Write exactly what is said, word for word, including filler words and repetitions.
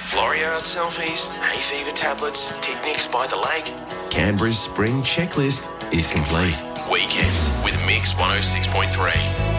Floria art selfies, hay fever tablets, picnics by the lake. Canberra's spring checklist is complete. Weekends with Mix one oh six point three.